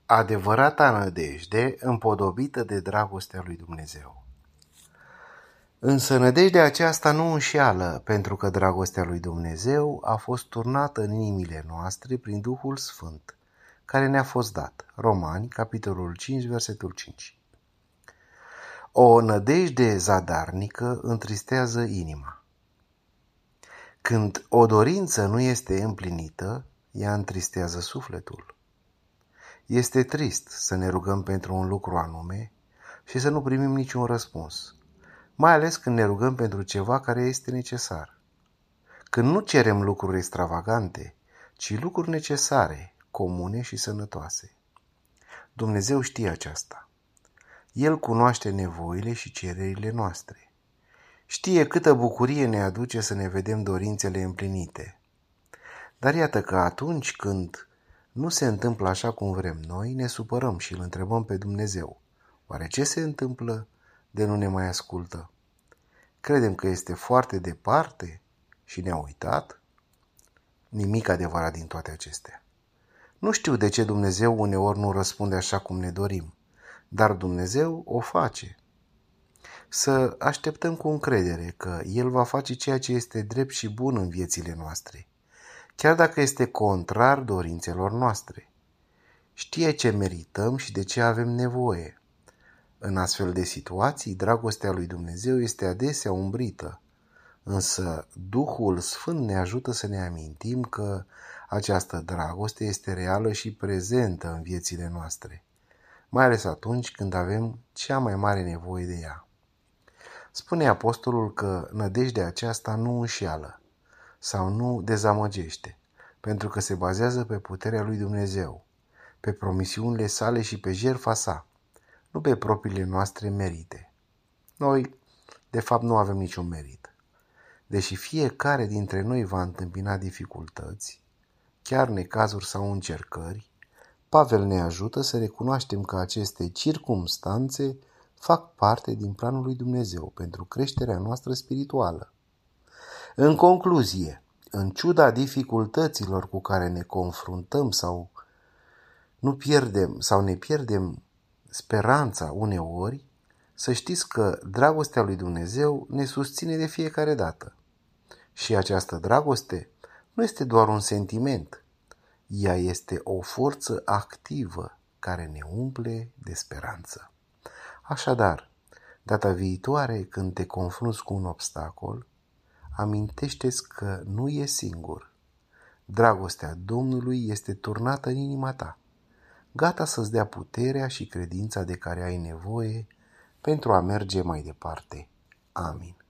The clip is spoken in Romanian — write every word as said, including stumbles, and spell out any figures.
Adevărata nădejde împodobită de dragostea lui Dumnezeu. Însă nădejdea aceasta nu înșeală, pentru că dragostea lui Dumnezeu a fost turnată în inimile noastre prin Duhul Sfânt, care ne-a fost dat. Romani, capitolul cinci, versetul cinci. O nădejde zadarnică întristează inima. Când o dorință nu este împlinită, ea întristează sufletul. Este trist să ne rugăm pentru un lucru anume și să nu primim niciun răspuns, mai ales când ne rugăm pentru ceva care este necesar. Când nu cerem lucruri extravagante, ci lucruri necesare, comune și sănătoase. Dumnezeu știe aceasta. El cunoaște nevoile și cererile noastre. Știe câtă bucurie ne aduce să ne vedem dorințele împlinite. Dar iată că atunci când nu se întâmplă așa cum vrem noi, ne supărăm și îl întrebăm pe Dumnezeu: oare ce se întâmplă de nu ne mai ascultă? Credem că este foarte departe și ne-a uitat? Nimic adevărat din toate acestea. Nu știu de ce Dumnezeu uneori nu răspunde așa cum ne dorim, dar Dumnezeu o face. Să așteptăm cu încredere că El va face ceea ce este drept și bun în viețile noastre, chiar dacă este contrar dorințelor noastre. Știe ce merităm și de ce avem nevoie. În astfel de situații, dragostea lui Dumnezeu este adesea umbrită, însă Duhul Sfânt ne ajută să ne amintim că această dragoste este reală și prezentă în viețile noastre, mai ales atunci când avem cea mai mare nevoie de ea. Spune apostolul că nădejdea aceasta nu înșeală sau nu dezamăgește, pentru că se bazează pe puterea lui Dumnezeu, pe promisiunile sale și pe jertfa sa, nu pe propriile noastre merite. Noi, de fapt, nu avem niciun merit. Deși fiecare dintre noi va întâmpina dificultăți, chiar necazuri sau încercări, Pavel ne ajută să recunoaștem că aceste circumstanțe fac parte din planul lui Dumnezeu pentru creșterea noastră spirituală. În concluzie, în ciuda dificultăților cu care ne confruntăm sau nu pierdem sau ne pierdem speranța uneori, să știți că dragostea lui Dumnezeu ne susține de fiecare dată. Și această dragoste nu este doar un sentiment, ea este o forță activă care ne umple de speranță. Așadar, data viitoare când te confrunți cu un obstacol, amintește-ți că nu e singur. Dragostea Domnului este turnată în inima ta, gata să-ți dea puterea și credința de care ai nevoie pentru a merge mai departe. Amin.